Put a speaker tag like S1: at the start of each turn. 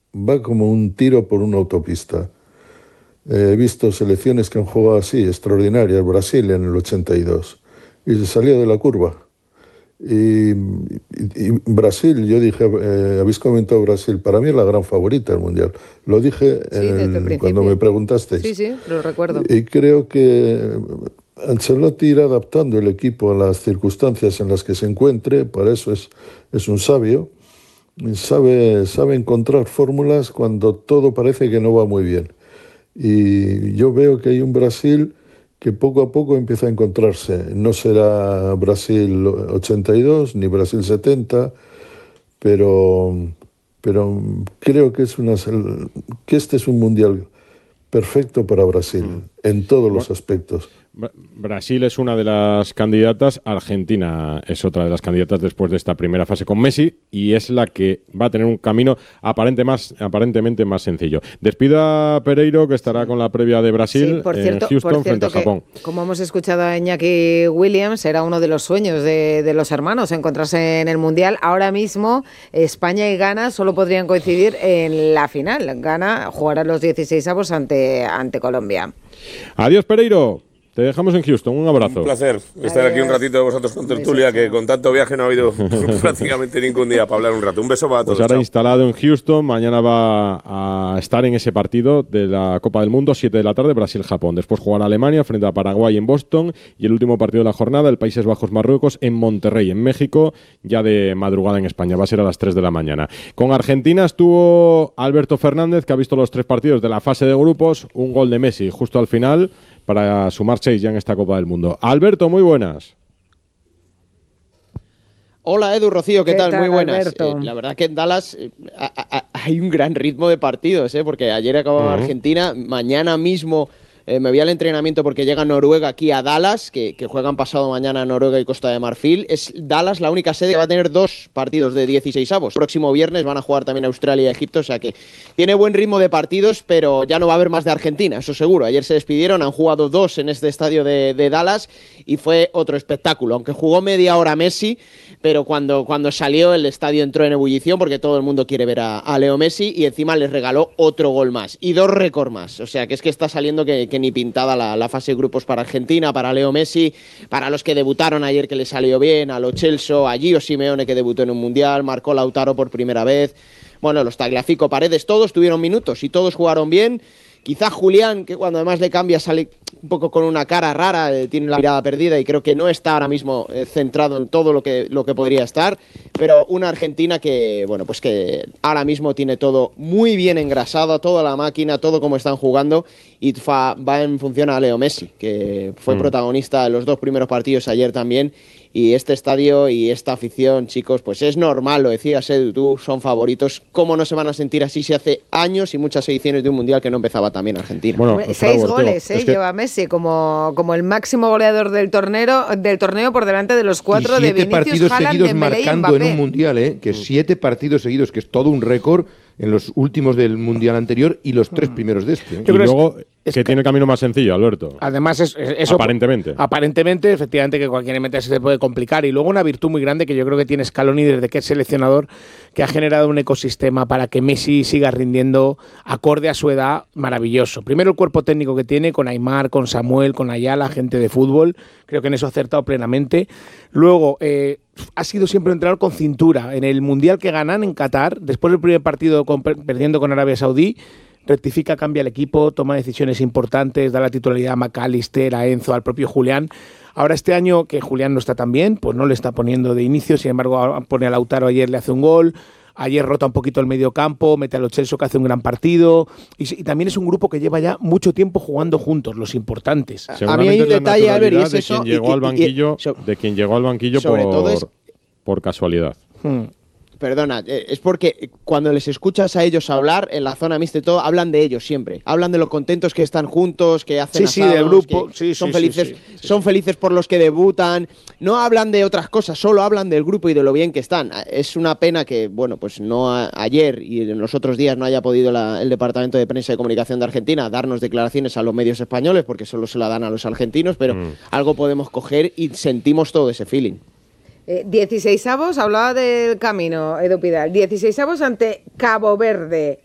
S1: va como un tiro por una autopista. He visto selecciones que han jugado así, extraordinarias. Brasil en el 82 y se salió de la curva. Y Brasil, yo dije, habéis comentado Brasil, para mí es la gran favorita del Mundial. Lo dije
S2: Sí, desde el
S1: cuando me
S2: principio. Sí,
S1: preguntasteis.
S2: sí, lo recuerdo.
S1: Y creo que Ancelotti irá adaptando el equipo a las circunstancias en las que se encuentre, para eso es un sabio. Sabe encontrar fórmulas cuando todo parece que no va muy bien. Y yo veo que hay un Brasil que poco a poco empieza a encontrarse. No será Brasil 82 ni Brasil 70, pero, pero creo que que este es un mundial perfecto para Brasil en todos
S3: Bueno,
S1: los aspectos.
S3: Brasil es una de las candidatas, Argentina es otra de las candidatas después de esta primera fase con Messi y es la que va a tener un camino aparentemente más sencillo. Despido a Pereiro, que estará con la previa de Brasil
S2: Sí, por
S3: en
S2: cierto,
S3: Houston frente a
S2: que,
S3: Japón.
S2: como hemos escuchado a Iñaki Williams, era uno de los sueños de los hermanos encontrarse en el Mundial. Ahora mismo España y Ghana solo podrían coincidir en la final. Ghana jugará los 16avos ante Colombia.
S3: Adiós, Pereiro. Te dejamos en Houston. Un abrazo.
S4: Un placer estar aquí un ratito de vosotros con tertulia, que con tanto viaje no ha habido prácticamente ningún día para hablar un rato. Un beso para todos.
S3: Pues ahora
S4: Chao.
S3: instalado en Houston, mañana va a estar en ese partido de la Copa del Mundo, 7 de la tarde, Brasil-Japón. Después jugará Alemania frente a Paraguay en Boston y el último partido de la jornada, el Países Bajos-Marruecos en Monterrey, en México, ya de madrugada en España. Va a ser a las 3 de la mañana. Con Argentina estuvo Alberto Fernández, que ha visto los 3 partidos de la fase de grupos, un gol de Messi justo al final para sumar 6 ya en esta Copa del Mundo. Alberto, muy buenas.
S5: Hola Edu, Rocío, ¿qué tal? Muy buenas.
S2: Alberto?
S5: La verdad que en Dallas hay un gran ritmo de partidos, porque ayer acababa Argentina, mañana mismo me voy al entrenamiento porque llega Noruega aquí a Dallas, que juegan pasado mañana Noruega y Costa de Marfil. Es Dallas la única sede que va a tener 2 partidos de 16avos. Próximo viernes van a jugar también Australia y Egipto, o sea que tiene buen ritmo de partidos, pero ya no va a haber más de Argentina, eso seguro. Ayer se despidieron, han jugado 2 en este estadio de Dallas y fue otro espectáculo, aunque jugó media hora Messi, pero cuando salió el estadio entró en ebullición porque todo el mundo quiere ver a Leo Messi y encima les regaló otro gol más y 2 récords más, o sea que está saliendo que ni pintada la fase de grupos para Argentina, para Leo Messi, para los que debutaron ayer que le salió bien, a Lo Celso, a Gio Simeone que debutó en un Mundial, marcó Lautaro por primera vez, bueno, los Tagliafico, Paredes, todos tuvieron minutos y todos jugaron bien. Quizá Julián, que cuando además le cambia sale un poco con una cara rara, tiene la mirada perdida y creo que no está ahora mismo centrado en todo lo que podría estar, pero una Argentina que, bueno, pues que ahora mismo tiene todo muy bien engrasado, toda la máquina, todo como están jugando y va en función a Leo Messi, que fue protagonista en los 2 primeros partidos ayer también. Y este estadio y esta afición, chicos, pues es normal, lo decías Edu, tú, son favoritos. ¿Cómo no se van a sentir así si hace años y muchas ediciones de un Mundial que no empezaba también Argentina?
S3: Bueno,
S2: 6 goles lleva Messi como el máximo goleador del torneo por delante de los 4 de Vinicius,
S6: partidos
S2: Haaland,
S6: seguidos
S2: Dembélé y
S6: marcando en
S2: Mbappé.
S6: un Mundial, que 7 partidos seguidos, que es todo un récord en los últimos del Mundial anterior y los 3 primeros de este.
S3: Y luego que tiene el camino más sencillo, Alberto.
S7: Además, eso aparentemente, efectivamente, que cualquier meta se te puede complicar. Y luego una virtud muy grande que yo creo que tiene Scaloni desde que es seleccionador, que ha generado un ecosistema para que Messi siga rindiendo acorde a su edad maravilloso. Primero el cuerpo técnico que tiene, con Aimar, con Samuel, con Ayala, gente de fútbol. Creo que en eso ha acertado plenamente. Luego, ha sido siempre un entrenador con cintura. En el Mundial que ganan en Qatar, después del primer partido perdiendo con Arabia Saudí, rectifica, cambia el equipo, toma decisiones importantes, da la titularidad a McAllister, a Enzo, al propio Julián. Ahora este año, que Julián no está tan bien, pues no le está poniendo de inicio, sin embargo pone a Lautaro, ayer le hace un gol, ayer rota un poquito el medio campo, mete a Lo Celso que hace un gran partido, y también es un grupo que lleva ya mucho tiempo jugando juntos, los importantes.
S5: A mí hay un detalle, Albert, y es
S3: de
S5: eso.
S3: Quien llegó al banquillo, de quien llegó al banquillo por casualidad.
S5: Perdona, es porque cuando les escuchas a ellos hablar, en la zona mixta y todo, hablan de ellos siempre. Hablan de lo contentos que están juntos, que hacen asados,
S7: del grupo.
S5: son felices por los que debutan. No hablan de otras cosas, solo hablan del grupo y de lo bien que están. Es una pena que, bueno, pues no ayer y en los otros días no haya podido el Departamento de Prensa y Comunicación de Argentina darnos declaraciones a los medios españoles, porque solo se la dan a los argentinos, pero algo podemos coger y sentimos todo ese feeling.
S2: 16avos, hablaba del camino, Edu Pidal. 16avos ante Cabo Verde,